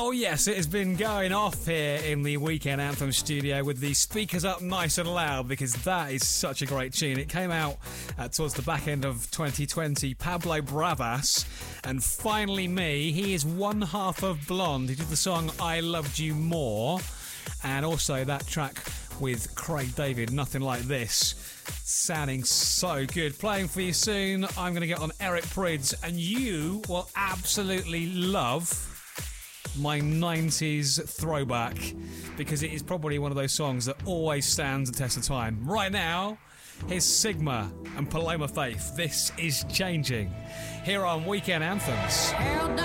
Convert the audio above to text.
Oh yes, it has been going off here in the Weekend Anthem studio with the speakers up nice and loud because that is such a great tune. It came out towards the back end of 2020. Pablo Bravas and Finally Me. He is one half of Blonde. He did the song I Loved You More, and also that track with Craig David, Nothing Like This. Sounding so good. Playing for you soon, I'm going to get on Eric Prydz, and you will absolutely love my 90s throwback because it is probably one of those songs that always stands the test of time. Right now, here's Sigma and Paloma Faith. This is Changing here on Weekend Anthems.